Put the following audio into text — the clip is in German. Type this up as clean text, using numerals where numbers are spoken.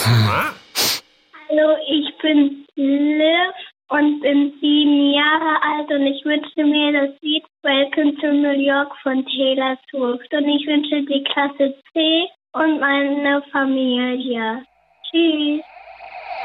Hallo, ich bin Liv und bin 7 Jahre alt und ich wünsche mir das Lied Welcome to New York von Taylor Swift. Und ich wünsche die Klasse C und meine Familie. Tschüss.